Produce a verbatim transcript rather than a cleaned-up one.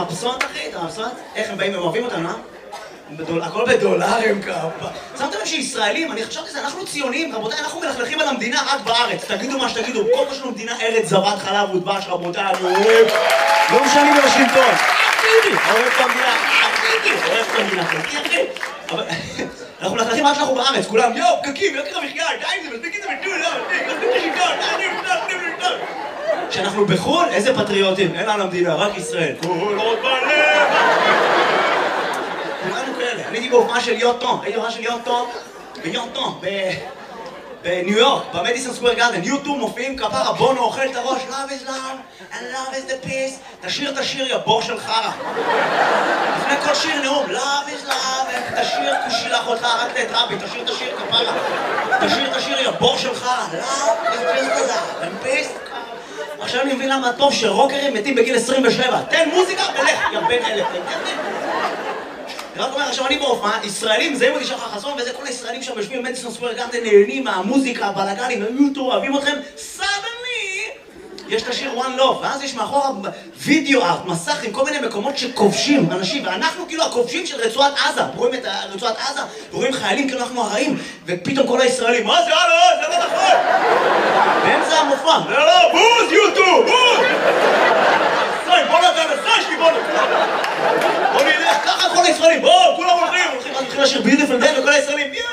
מבסוט, אחי? אתה מבסוט? איך הם באים, הם אוהבים אותנו, אה? הכל בדולרים כפה. שמתם לב שישראלים, אני חשבתי זה, אנחנו ציונים, רבותיי, אנחנו מלכלכים על המדינה רק בארץ. תגידו מה שתגידו, כל מה שלנו מדינה ארץ זבת חלב ודבש, רבותיי, אני אוהב. לא משנים בוושינגטון. אחידי, אוהב את המדינה, אחידי, אוהב את המדינה, חלקי אחי. אבל אנחנו מלכלכים רק שאנחנו בארץ, כולם, יואו, פקקים, יוקר המחיה, די זה, מספיק את זה בטול, לא, מספיק, מספיק לשלטון, די, די, די, די. כשאנחנו בחו"ל, איזה פטריוטים, אין לנו המדינה, רק ישראל. כל עוד בלב. כולנו כאלה. אני הייתי בהופעה של יוטו, הייתי בהופעה של יוטו, ביוטו, בניו יורק, במדיסון סקוואר גארדן. יוטו מופיעים כפרה, בונו אוכל את הראש, love is love, and love is the peace. תשיר, תשיר, יא בור של חרא. לפני כל שיר נאום, love is love, תשיר, תשילח אותך רק את רבי, תשיר, תשיר, כפרה. תשיר, תשיר, יא בור של חרא, love is just the love, and peace. עכשיו אני מבין למה טוב שרוקרים מתים בגיל עשרים ושבע. תן מוזיקה ולך, יא בן אלף. רק אומר, עכשיו אני בהופעה, ישראלים, זה מודי שחר חסון, וזה כל הישראלים שם יושבים במדיסון סקוואר גארדן, נהנים מהמוזיקה, הבלגנים, היוטו, אוהבים אתכם, סדני! יש את השיר One Love, ואז יש מאחורה וידאו ארט, מסך עם כל מיני מקומות שכובשים אנשים, ואנחנו כאילו הכובשים של רצועת עזה, רואים את רצועת עזה, ורואים חיילים כאילו אנחנו הרעים, ופתאום כל הישראלים, מה זה? לא, זה לא נכון! באמצע המופע, לא, לא, בוז, יוטו, בוז! סי, בוא נתן, סי, שלי, בוא נתן! בוא נלך, ככה כל הישראלים, בואו, כולם הולכים, הולכים, אז מתחיל לשיר ביוטיפול דיי וכל הישראלים, יאו!